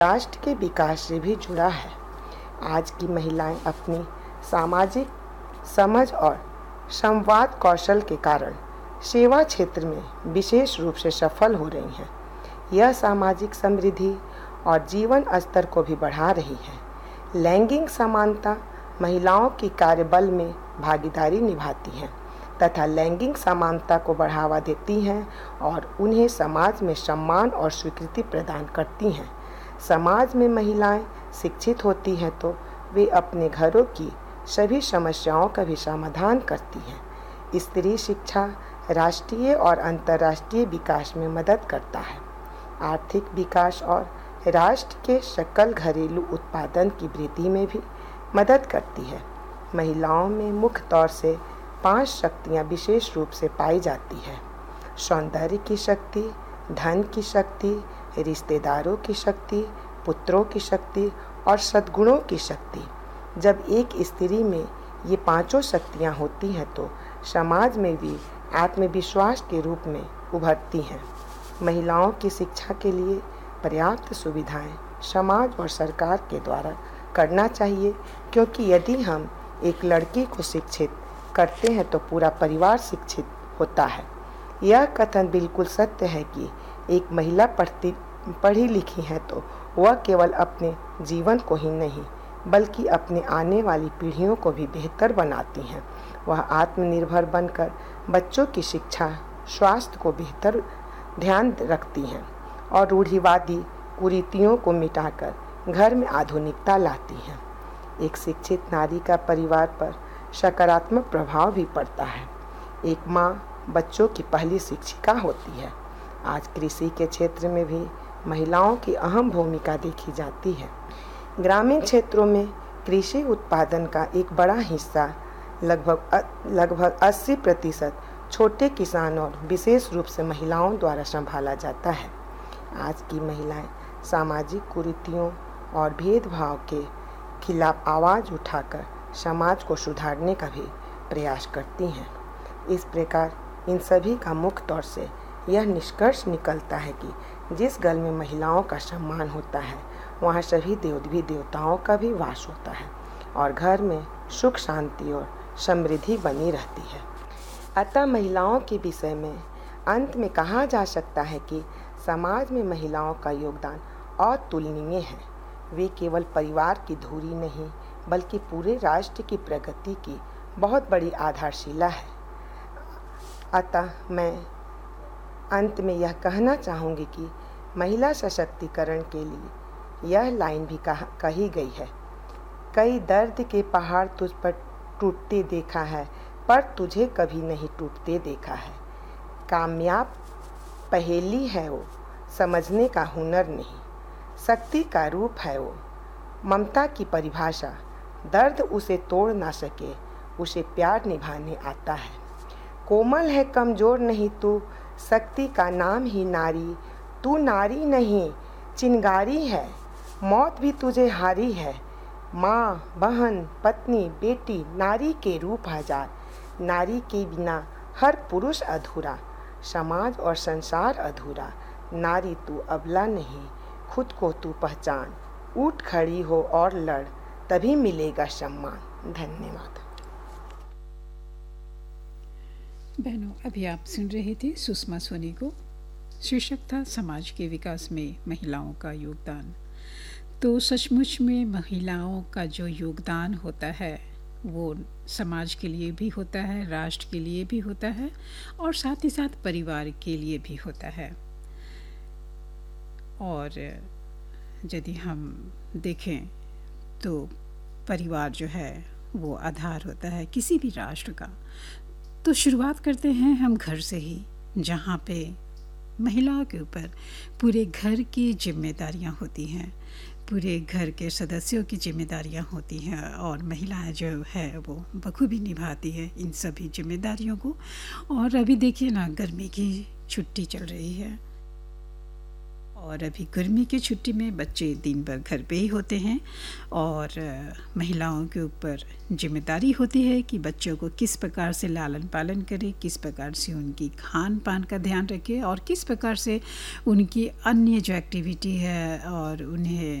राष्ट्र के विकास से भी जुड़ा है। आज की महिलाएं अपनी सामाजिक समझ और संवाद कौशल के कारण सेवा क्षेत्र में विशेष रूप से सफल हो रही हैं। यह सामाजिक समृद्धि और जीवन स्तर को भी बढ़ा रही है। लैंगिक समानता महिलाओं की कार्यबल में भागीदारी निभाती है तथा लैंगिक समानता को बढ़ावा देती हैं और उन्हें समाज में सम्मान और स्वीकृति प्रदान करती हैं। समाज में महिलाएं शिक्षित होती हैं तो वे अपने घरों की सभी समस्याओं का भी समाधान करती हैं। स्त्री शिक्षा राष्ट्रीय और अंतर्राष्ट्रीय विकास में मदद करता है। आर्थिक विकास और राष्ट्र के सकल घरेलू उत्पादन की वृद्धि में भी मदद करती है। महिलाओं में मुख्य तौर से 5 शक्तियाँ विशेष रूप से पाई जाती है: सौंदर्य की शक्ति, धन की शक्ति, रिश्तेदारों की शक्ति, पुत्रों की शक्ति और सद्गुणों की शक्ति। जब एक स्त्री में ये 5 शक्तियाँ होती हैं तो समाज में भी आत्मविश्वास के रूप में उभरती हैं। महिलाओं की शिक्षा के लिए पर्याप्त सुविधाएं समाज और सरकार के द्वारा करना चाहिए, क्योंकि यदि हम एक लड़की को शिक्षित करते हैं तो पूरा परिवार शिक्षित होता है। यह कथन बिल्कुल सत्य है कि एक महिला पढ़ी लिखी है तो वह केवल अपने जीवन को ही नहीं बल्कि अपने आने वाली पीढ़ियों को भी बेहतर बनाती हैं। वह आत्मनिर्भर बनकर बच्चों की शिक्षा, स्वास्थ्य को बेहतर ध्यान रखती हैं और रूढ़िवादी कुरीतियों को मिटाकर घर में आधुनिकता लाती हैं। एक शिक्षित नारी का परिवार पर सकारात्मक प्रभाव भी पड़ता है। एक माँ बच्चों की पहली शिक्षिका होती है। आज कृषि के क्षेत्र में भी महिलाओं की अहम भूमिका देखी जाती है। ग्रामीण क्षेत्रों में कृषि उत्पादन का एक बड़ा हिस्सा लगभग 80% छोटे किसान और विशेष रूप से महिलाओं द्वारा संभाला जाता है। आज की महिलाएं सामाजिक कुरीतियों और भेदभाव के खिलाफ आवाज़ उठाकर समाज को सुधारने का भी प्रयास करती हैं। इस प्रकार इन सभी का मुख्य तौर से यह निष्कर्ष निकलता है कि जिस घर में महिलाओं का सम्मान होता है वहाँ सभी देवी देवताओं का भी वास होता है और घर में सुख शांति और समृद्धि बनी रहती है। अतः महिलाओं के विषय में अंत में कहा जा सकता है कि समाज में महिलाओं का योगदान अतुलनीय है। वे केवल परिवार की धुरी नहीं बल्कि पूरे राष्ट्र की प्रगति की बहुत बड़ी आधारशिला है। अतः मैं अंत में यह कहना चाहूँगी कि महिला सशक्तिकरण के लिए यह लाइन भी कही गई है: कई दर्द के पहाड़ तुझ पर टूटते देखा है पर तुझे कभी नहीं टूटते देखा है। कामयाब पहेली है वो, समझने का हुनर नहीं। शक्ति का रूप है वो, ममता की परिभाषा। दर्द उसे तोड़ ना सके, उसे प्यार निभाने आता है। कोमल है, कमज़ोर नहीं तू, शक्ति का नाम ही नारी। तू नारी नहीं चिंगारी है, मौत भी तुझे हारी है। माँ, बहन, पत्नी, बेटी, नारी के रूप हजार। नारी के बिना हर पुरुष अधूरा, समाज और संसार अधूरा। नारी तू अबला नहीं, खुद को तू पहचान। उठ खड़ी हो और लड़, तभी मिलेगा सम्मान। धन्यवाद। बहनों, अभी आप सुन रहे थे सुषमा सोनी को। शीर्षक था समाज के विकास में महिलाओं का योगदान। तो सचमुच में महिलाओं का जो योगदान होता है वो समाज के लिए भी होता है, राष्ट्र के लिए भी होता है और साथ ही साथ परिवार के लिए भी होता है। और यदि हम देखें तो परिवार जो है वो आधार होता है किसी भी राष्ट्र का। तो शुरुआत करते हैं हम घर से ही, जहाँ पे महिलाओं के ऊपर पूरे घर की जिम्मेदारियाँ होती हैं, पूरे घर के सदस्यों की जिम्मेदारियाँ होती हैं और महिलाएं जो है वो बखूबी निभाती है इन सभी जिम्मेदारियों को। और अभी देखिए ना, गर्मी की छुट्टी चल रही है और अभी गर्मी की छुट्टी में बच्चे दिन भर घर पे ही होते हैं और महिलाओं के ऊपर जिम्मेदारी होती है कि बच्चों को किस प्रकार से लालन पालन करें, किस प्रकार से उनकी खान पान का ध्यान रखें और किस प्रकार से उनकी अन्य जो एक्टिविटी है और उन्हें